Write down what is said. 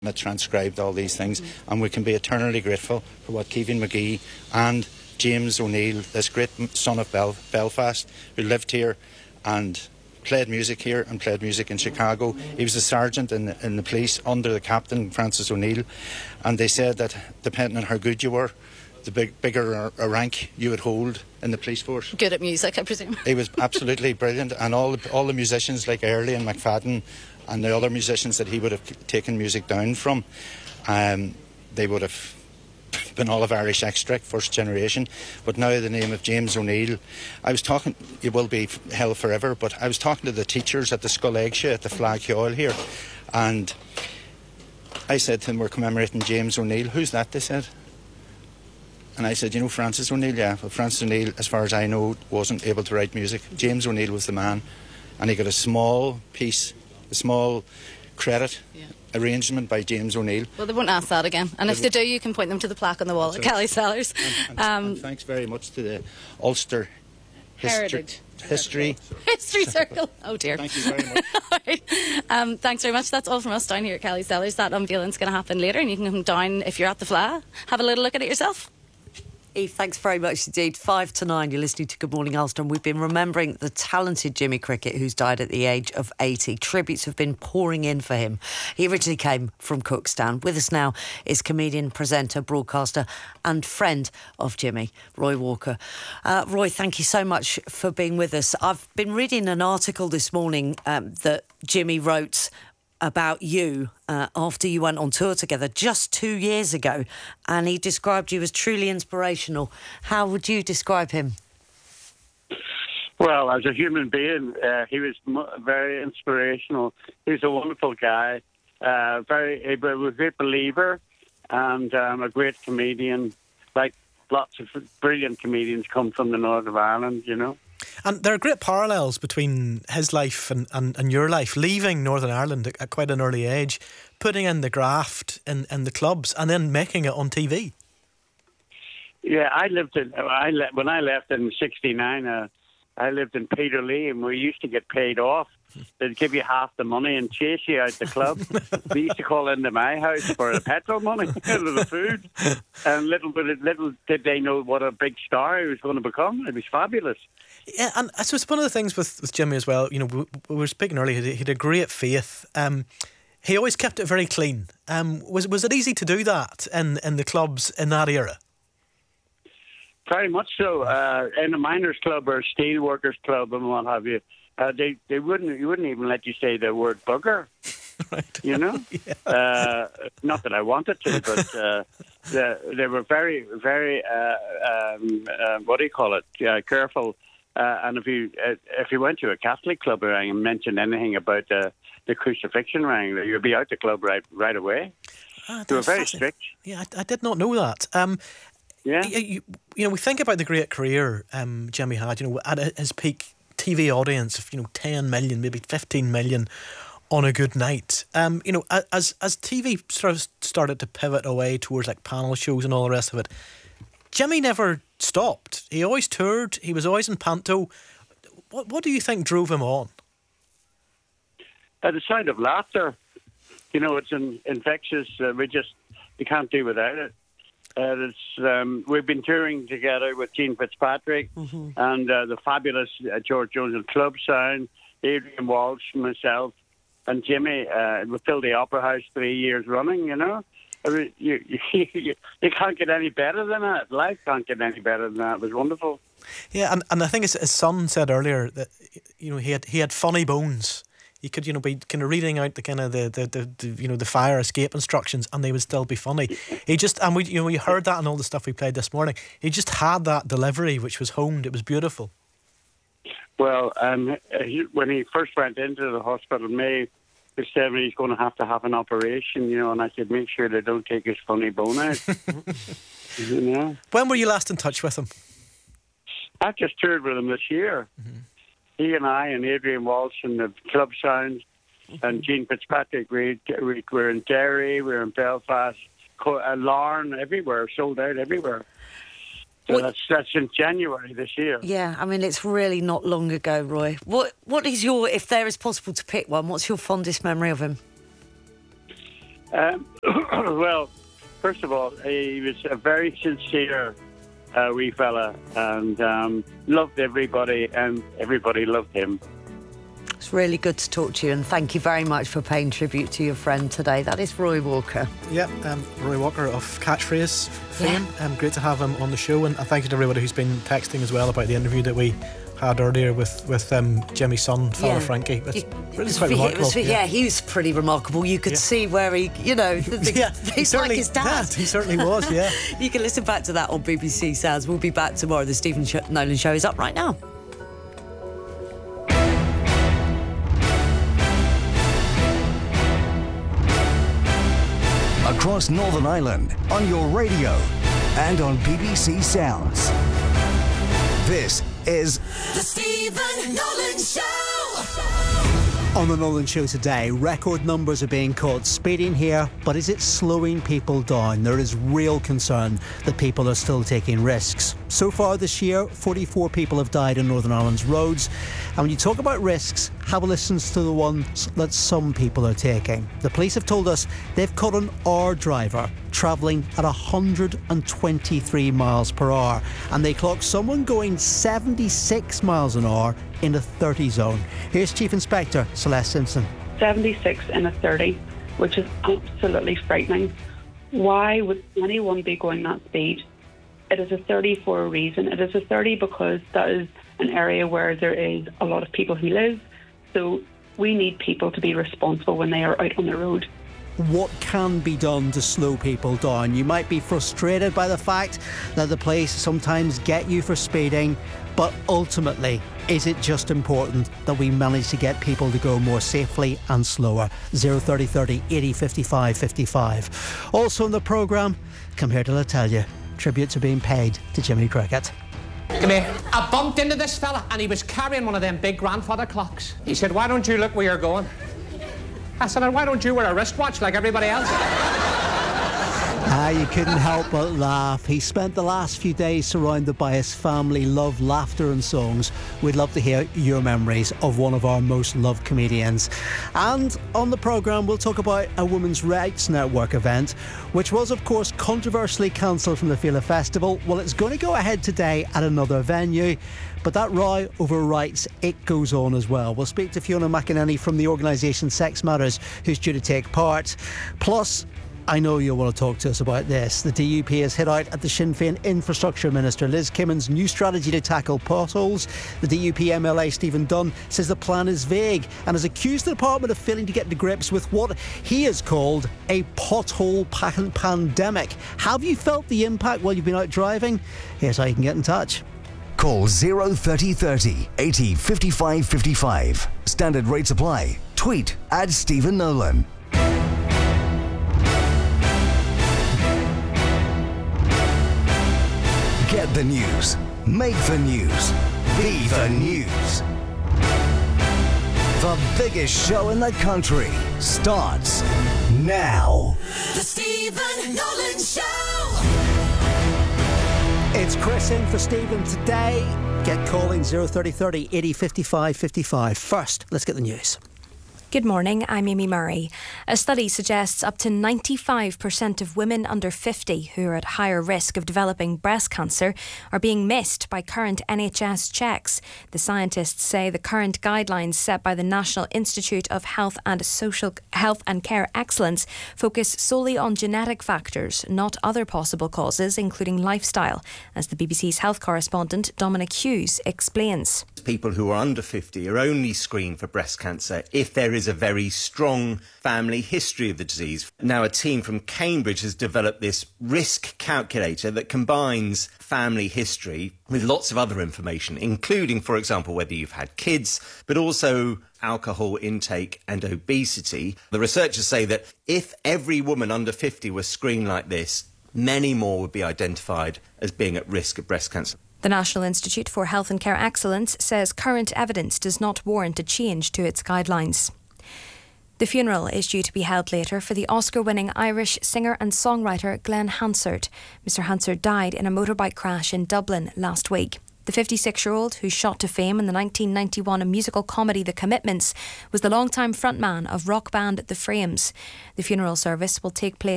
that transcribed all these things, and we can be eternally grateful for what Keevan McGee and James O'Neill, this great son of Belfast, who lived here and played music here and played music in Chicago. He was a sergeant in the police under the captain, Francis O'Neill, and they said that depending on how good you were, the bigger a rank you would hold in the police force. Good at music, I presume. He was absolutely brilliant, and all the musicians like Early and McFadden and the other musicians that he would have taken music down from, they would have been all of Irish extract, first generation. But now the name of James O'Neill, I was talking, it will be held forever, but I was talking to the teachers at the Scoil Éigse at the Flag Hall here, and I said to them, we're commemorating James O'Neill. Who's that, they said. And I said, you know Francis O'Neill? Yeah, well, Francis O'Neill, as far as I know, wasn't able to write music. James O'Neill was the man, and he got a small piece, a small credit arrangement by James O'Neill. Well, they won't ask that again, and if they do, you can point them to the plaque on the wall at Kelly Cellars. And thanks very much to the Ulster History Circle. Oh dear. Thank you very much. All right. Thanks very much. That's all from us down here at Kelly Cellars. That unveiling's going to happen later, and you can come down if you're at the Fla. Have a little look at it yourself. Eve, thanks very much indeed. 5 to 9, you're listening to Good Morning Ulster, and we've been remembering the talented Jimmy Cricket, who's died at the age of 80. Tributes have been pouring in for him. He originally came from Cookstown. With us now is comedian, presenter, broadcaster and friend of Jimmy, Roy Walker. Roy, thank you so much for being with us. I've been reading an article this morning that Jimmy wrote about you after you went on tour together just 2 years ago, and he described you as truly inspirational. How would you describe him? Well, as a human being, he was very inspirational. He was a wonderful guy, he was a great believer, and a great comedian. Like lots of brilliant comedians come from the north of Ireland, you know. And there are great parallels between his life and your life, leaving Northern Ireland at quite an early age, putting in the graft in the clubs and then making it on TV. Yeah, when I left in '69, I lived in Peterlee, and we used to get paid off. They'd give you half the money and chase you out the club. They used to call into my house for the petrol money and the food. And little did they know what a big star he was going to become. It was fabulous. Yeah, and I suppose one of the things with Jimmy as well, you know, we were speaking earlier, he had a great faith. He always kept it very clean. Was it easy to do that in the clubs in that era? Very much so. In a miners' club or a steel workers' club and what have you, they wouldn't even let you say the word bugger. Right. You know? Yeah. Not that I wanted to, but they were very, very, what do you call it, careful. And if you went to a Catholic club and mentioned anything about the crucifixion ring, you'd be out the club right away. They were very strict. Yeah, I did not know that. Yeah. You know, we think about the great career Jimmy had, you know, at his peak TV audience of, you know, 10 million, maybe 15 million on a good night. You know, as TV sort of started to pivot away towards like panel shows and all the rest of it, Jimmy never stopped. He always toured. He was always in panto. What do you think drove him on? The sound of laughter. You know, it's infectious. You can't do without it. We've been touring together with Gene Fitzpatrick and the fabulous George Jones and Club Sound, Adrian Walsh, myself, and Jimmy. We filled the Opera House 3 years running, you know. I mean, you can't get any better than that. Life can't get any better than that. It was wonderful. Yeah, and I think his son said earlier that, you know, he had funny bones. He could, you know, be kind of reading out the kind of the you know, the fire escape instructions, and they would still be funny. He just, and we heard that in all the stuff we played this morning. He just had that delivery which was honed. It was beautiful. Well, when he first went into the hospital, May was saying he's going to have an operation, you know, and I said, make sure they don't take his funny bone out. You know. When were you last in touch with him? I just toured with him this year. Mm-hmm. He and I and Adrian Walsh and the Club Sound and Gene Fitzpatrick, we were in Derry, we were in Belfast, Larne, everywhere, sold out everywhere. So that's in January this year. Yeah, I mean, it's really not long ago, Roy. What is your, if there is possible to pick one, what's your fondest memory of him? Well, first of all, he was a very sincere wee fella, and loved everybody, and everybody loved him. It's really good to talk to you, and thank you very much for paying tribute to your friend today. That is Roy Walker. Yeah, Roy Walker of Catchphrase fame. Great to have him on the show, and thank you to everybody who's been texting as well about the interview that we had earlier with Jimmy's son, Fella Frankie. It's quite remarkable. He was pretty remarkable. You could see where he, he's like his dad. He certainly was, yeah. You can listen back to that on BBC Sounds. We'll be back tomorrow. The Stephen Nolan Show is up right now. Across Northern Ireland, on your radio, and on BBC Sounds. This is The Stephen Nolan Show. On the Nolan Show today, record numbers are being caught speeding here, but is it slowing people down? There is real concern that people are still taking risks. So far this year, 44 people have died on Northern Ireland's roads. And when you talk about risks, have a listen to the ones that some people are taking. The police have told us they've caught an R driver travelling at 123 miles per hour, and they clocked someone going 76 miles an hour in a 30 zone. Here's Chief Inspector Celeste Simpson. 76 in a 30, which is absolutely frightening. Why would anyone be going that speed? It is a 30 for a reason. It is a 30 because that is an area where there is a lot of people who live. So we need people to be responsible when they are out on the road. What can be done to slow people down? You might be frustrated by the fact that the police sometimes get you for speeding, but ultimately, is it just important that we manage to get people to go more safely and slower? 030 30 80 55 55. Also in the programme, come here till I tell you, tributes are being paid to Jimmy Cricket. Come here. I bumped into this fella and he was carrying one of them big grandfather clocks. He said, "Why don't you look where you're going?" I said, "Why don't you wear a wristwatch like everybody else?" You couldn't help but laugh. He spent the last few days surrounded by his family, love, laughter and songs. We'd love to hear your memories of one of our most loved comedians. And on the programme, we'll talk about a Women's Rights Network event, which was, of course, controversially cancelled from the Fela Festival. Well, it's going to go ahead today at another venue. But that row over rights, it goes on as well. We'll speak to Fiona McInerney from the organisation Sex Matters, who's due to take part. Plus, I know you'll want to talk to us about this. The DUP has hit out at the Sinn Féin Infrastructure Minister Liz Kimmon's new strategy to tackle potholes. The DUP MLA Stephen Dunn says the plan is vague and has accused the department of failing to get to grips with what he has called a pothole pandemic. Have you felt the impact while you've been out driving? Here's how you can get in touch. Call 030 30 80 55 55. Standard rates apply. Tweet @Stephen Nolan. Get the news. Make the news. Be the news. The biggest show in the country starts now. The Stephen Nolan Show. It's Chris in for Stephen today. Get calling 030 30 80 55 55. First, let's get the news. Good morning, I'm Amy Murray. A study suggests up to 95% of women under 50 who are at higher risk of developing breast cancer are being missed by current NHS checks. The scientists say the current guidelines set by the National Institute of Health and Care Excellence focus solely on genetic factors, not other possible causes, including lifestyle, as the BBC's health correspondent Dominic Hughes explains. People who are under 50 are only screened for breast cancer if there is a very strong family history of the disease. Now, a team from Cambridge has developed this risk calculator that combines family history with lots of other information, including, for example, whether you've had kids, but also alcohol intake and obesity. The researchers say that if every woman under 50 was screened like this, many more would be identified as being at risk of breast cancer. The National Institute for Health and Care Excellence says current evidence does not warrant a change to its guidelines. The funeral is due to be held later for the Oscar-winning Irish singer and songwriter Glenn Hansard. Mr Hansard died in a motorbike crash in Dublin last week. The The 56-year-old, who shot to fame in the 1991 musical comedy The Commitments, was the longtime frontman of rock band The Frames. The funeral service will take place